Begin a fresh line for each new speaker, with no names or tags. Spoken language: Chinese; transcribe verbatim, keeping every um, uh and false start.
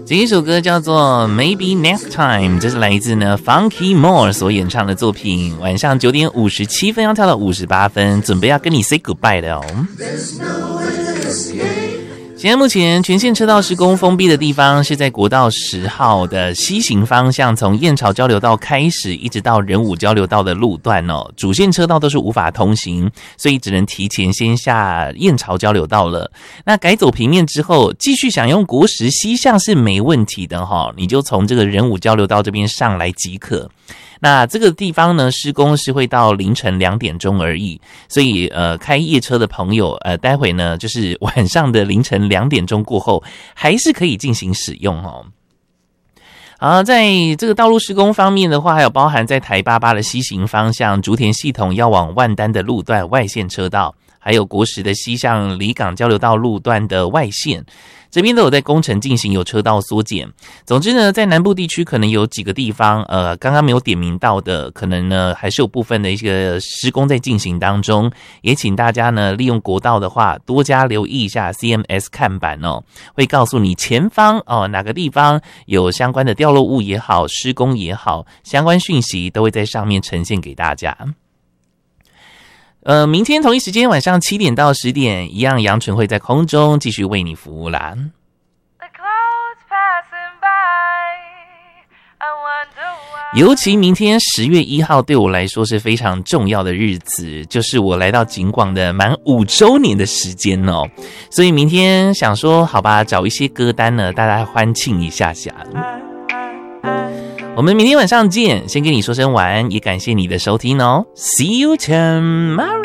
这一首歌叫做 Maybe Next Time， 这是来自呢 Funky Moore 所演唱的作品。晚上九点五十七分要跳到五十八分，准备要跟你 say goodbye 了哦。现在目前全线车道施工封闭的地方是在国道十号的西行方向，从燕巢交流道开始一直到仁武交流道的路段哦，主线车道都是无法通行，所以只能提前先下燕巢交流道了。那改走平面之后，继续想用国十西向是没问题的哈，你就从这个仁武交流道这边上来即可。那这个地方呢，施工是会到凌晨两点钟而已，所以呃，开夜车的朋友，呃，待会呢就是晚上的凌晨两点钟过后，还是可以进行使用哦。好，在这个道路施工方面的话，还有包含在台八八的西行方向，竹田系统要往万丹的路段外线车道，还有国十的西向离港交流道路段的外线。这边都有在工程进行，有车道缩减。总之呢，在南部地区可能有几个地方，呃，刚刚没有点名到的，可能呢还是有部分的一些施工在进行当中。也请大家呢利用国道的话，多加留意一下 C M S 看板哦，会告诉你前方哦哪个地方有相关的掉落物也好，施工也好，相关讯息都会在上面呈现给大家。呃，明天同一时间晚上七点到十点，一样杨纯会在空中继续为你服务啦。尤其明天十月一号对我来说是非常重要的日子，就是我来到景广的满五周年的时间哦，所以明天想说好吧，找一些歌单呢，大家欢庆一下下。我们明天晚上见，先跟你说声晚安，也感谢你的收听哦 ，See you tomorrow。